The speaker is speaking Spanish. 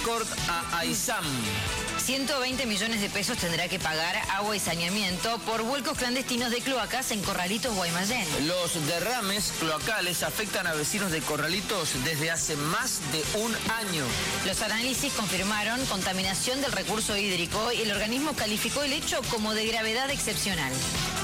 récord a Aysam. 120 millones de pesos tendrá que pagar Agua y Saneamiento por vuelcos clandestinos de cloacas en Corralitos, Guaymallén. Los derrames cloacales afectan a vecinos de Corralitos desde hace más de un año. Los análisis confirmaron contaminación del recurso hídrico y el organismo calificó el hecho como de gravedad excepcional.